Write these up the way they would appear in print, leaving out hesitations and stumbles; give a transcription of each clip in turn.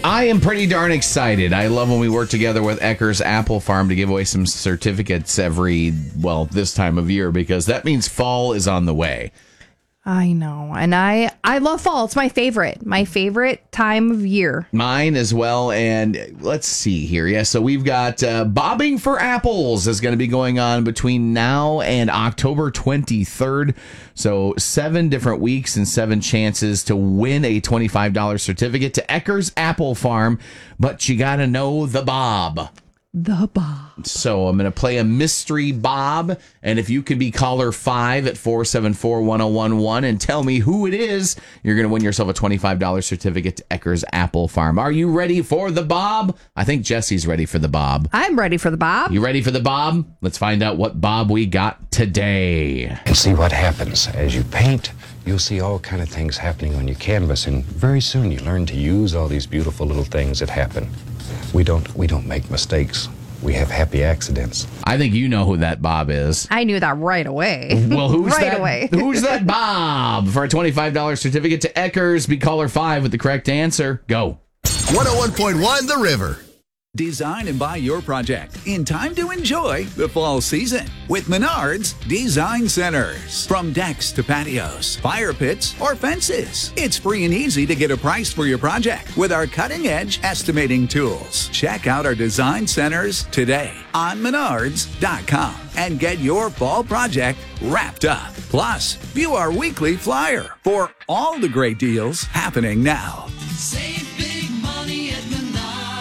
I am pretty darn excited. I love when we work together with Eckers Apple Farm to give away some certificates this time of year, because that means fall is on the way. I know. And I love fall. It's my favorite time of year. Mine as well. And let's see here. Yeah, so we've got Bobbing for Apples is going to be going on between now and October 23rd. So 7 different weeks and 7 chances to win a $25 certificate to Eckers Apple Farm. But you got to know the Bob. The Bob. So I'm going to play a mystery Bob, and if you can be caller 5 at 474-1011 and tell me who it is, you're going to win yourself a $25 certificate to Eckers Apple Farm. Are you ready for the Bob? I think Jesse's ready for the Bob. I'm ready for the Bob. You ready for the Bob? Let's find out what Bob we got today. And see what happens. As you paint, you'll see all kind of things happening on your canvas, and very soon you learn to use all these beautiful little things that happen. We don't make mistakes. We have happy accidents. I think you know who that Bob is. I knew that right away. Well, who's right that? Away. Who's that Bob? For a $25 certificate to Eckers, be caller 5 with the correct answer. Go. 101.1 The River. Design and buy your project in time to enjoy the fall season with Menards Design Centers. From decks to patios, fire pits, or fences, it's free and easy to get a price for your project with our cutting-edge estimating tools. Check out our design centers today on Menards.com and get your fall project wrapped up. Plus, view our weekly flyer for all the great deals happening now. Save big money at Menards.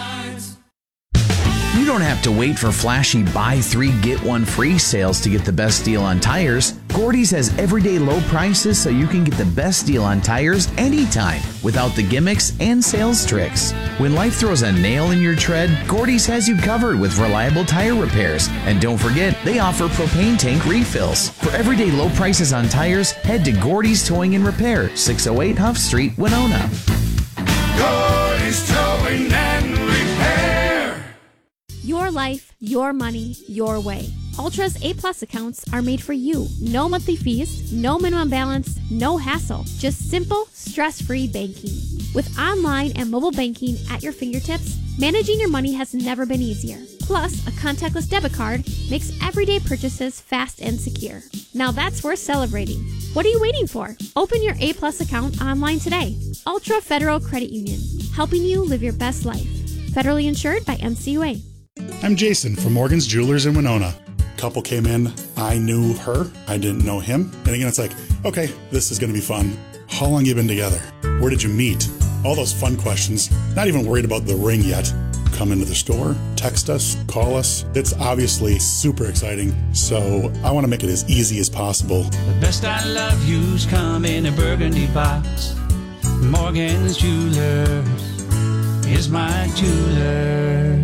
You don't have to wait for flashy buy 3 get 1 free sales to get the best deal on tires. Gordy's has everyday low prices so you can get the best deal on tires anytime without the gimmicks and sales tricks. When life throws a nail in your tread, Gordy's has you covered with reliable tire repairs. And don't forget, they offer propane tank refills. For everyday low prices on tires, head to Gordy's Towing and Repair, 608 Huff Street, Winona. Gordy's Towing and Repair. Your life, your money, your way. Ultra's A-Plus accounts are made for you. No monthly fees, no minimum balance, no hassle. Just simple, stress-free banking. With online and mobile banking at your fingertips, managing your money has never been easier. Plus, a contactless debit card makes everyday purchases fast and secure. Now that's worth celebrating. What are you waiting for? Open your A-Plus account online today. Ultra Federal Credit Union, helping you live your best life. Federally insured by NCUA. I'm Jason from Morgan's Jewelers in Winona. Couple came in, I knew her, I didn't know him. And again, it's like, okay, this is gonna be fun. How long you been together? Where did you meet? All those fun questions. Not even worried about the ring yet. Come into the store, text us, call us. It's obviously super exciting, so I want to make it as easy as possible. The best I love you's come in a burgundy box. Morgan's Jewelers is my jeweler.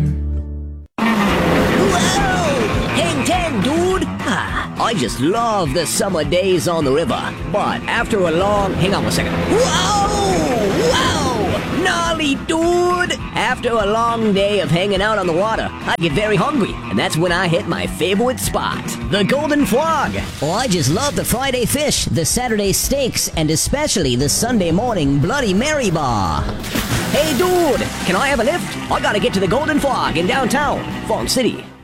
Whoa! Hang 10, dude! I just love the summer days on the river. But after a long... Hang on one second. Whoa! Whoa! Gnarly, dude! After a long day of hanging out on the water, I get very hungry. And that's when I hit my favorite spot. The Golden Frog. Oh, I just love the Friday fish, the Saturday steaks, and especially the Sunday morning Bloody Mary bar. Hey, dude! Can I have a lift? I gotta get to the Golden Frog in downtown, Farm City.